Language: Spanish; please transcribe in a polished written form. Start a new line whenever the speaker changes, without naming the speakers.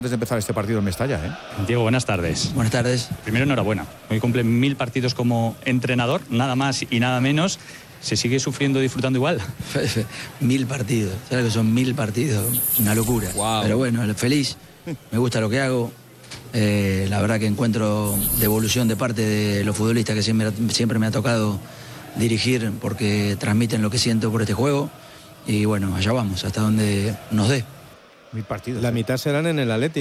Antes de empezar este partido en Mestalla, ¿eh?
Diego, buenas tardes.
Buenas tardes.
Primero, enhorabuena. Hoy cumple 1000 partidos como entrenador, nada más y nada menos. ¿Se sigue sufriendo y disfrutando igual?
1000 partidos. ¿Sabes que son 1000 partidos? Una locura.
Wow.
Pero bueno, feliz. Me gusta lo que hago. La verdad que encuentro devolución de parte de los futbolistas que siempre me ha tocado dirigir porque transmiten lo que siento por este juego. Y bueno, allá vamos, hasta donde nos dé.
1000 partidos.
La mitad serán en el Atleti.